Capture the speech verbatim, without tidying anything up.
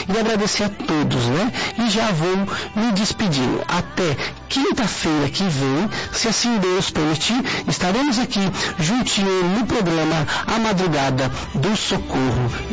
e agradecer a todos, né? E já vou me despedindo. Até quinta-feira que vem, se assim Deus permitir, estaremos aqui juntinho no programa A Madrugada do Socorro.